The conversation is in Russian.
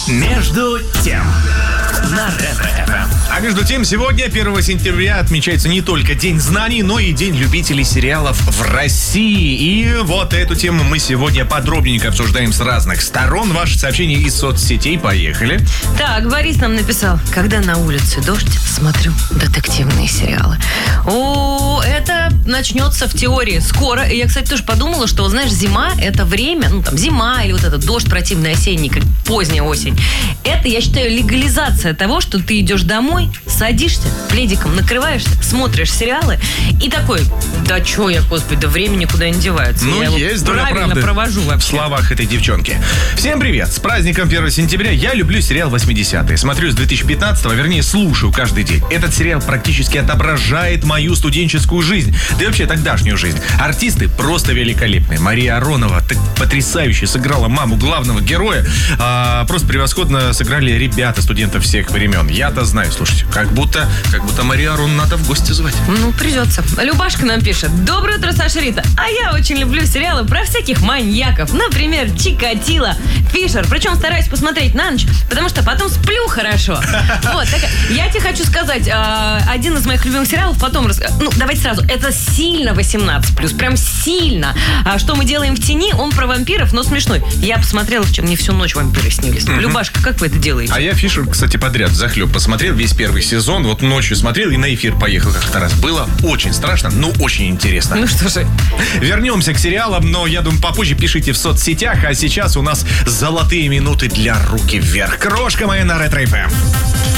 Между тем на Ретро-ФМ. А между тем, сегодня, 1 сентября, отмечается не только День знаний, но и День любителей сериалов в России. И вот эту тему мы сегодня подробненько обсуждаем с разных сторон. Ваши сообщения из соцсетей. Поехали. Так, Борис нам написал: когда на улице дождь, смотрю детективные сериалы. О, это начнется в теории скоро. И я, кстати, тоже подумала, что, знаешь, зима — это время, зима или вот этот дождь противный осенний, как поздняя осень. Это, я считаю, легализация того, что ты идешь домой, садишься, пледиком накрываешься, смотришь сериалы и такой: да что я, господи, да время никуда не девается. Ну, я есть его доля правильно правды провожу в вообще. словах этой девчонки. Всем привет! С праздником 1 сентября. Я люблю сериал 80-е. Смотрю с 2015-го, вернее, слушаю каждый день. Этот сериал практически отображает мою студенческую жизнь, да и вообще тогдашнюю жизнь. Артисты просто великолепные. Мария Аронова так потрясающе сыграла маму главного героя. Просто превосходно сыграли ребята, студентов всех времен. Я-то знаю, слушайте, как будто Марию Аронову надо в гости звать. Ну, придется. Любашка нам пишет: доброе утро, Саша, Рита. А я очень люблю сериалы про всяких маньяков. Например, Чикатило, Фишер. Причем стараюсь посмотреть на ночь, потому что потом сплю хорошо. Вот, я тебе хочу сказать, один из моих любимых сериалов, потом давайте сразу, это сильно 18+, прям сильно. Что мы делаем в тени, он про вампиров, но смешной. Я посмотрела, чем мне всю ночь вампиры снились. Любашка, как вы это делаете? А я Фишер, кстати, подряд захлеб посмотрел весь первый сезон. Вот ночью смотрел и на эфир поехал как-то раз. Было очень страшно, но очень интересно. Ну что же. Вернемся к сериалам, но я думаю, попозже пишите в соцсетях. А сейчас у нас золотые минуты для руки вверх. Крошка моя на Ретро-ФМ.